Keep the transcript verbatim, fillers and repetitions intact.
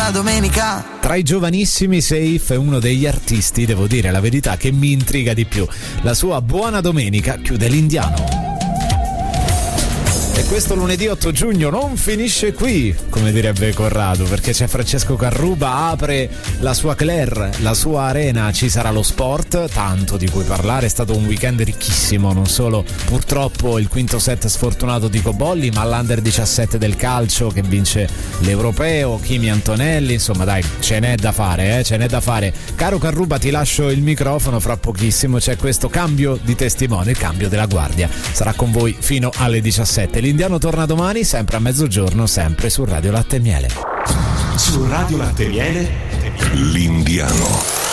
buona domenica. Tra i giovanissimi Seif è uno degli artisti, devo dire la verità, che mi intriga di più. La sua Buona Domenica chiude l'Indiano. E questo lunedì otto giugno non finisce qui, come direbbe Corrado, perché c'è Francesco Carruba, apre la sua Claire, la sua arena, ci sarà lo sport, tanto di cui parlare, è stato un weekend ricchissimo, non solo purtroppo il quinto set sfortunato di Cobolli, ma l'Under diciassette del calcio che vince l'Europeo, Kimi Antonelli, insomma dai, ce n'è da fare, eh, ce n'è da fare. Caro Carruba, ti lascio il microfono, fra pochissimo c'è questo cambio di testimone, il cambio della guardia, sarà con voi fino alle diciassette. L'Indiano torna domani, sempre a mezzogiorno, sempre su Radio Latte e Miele. Su Radio Latte e Miele, l'Indiano.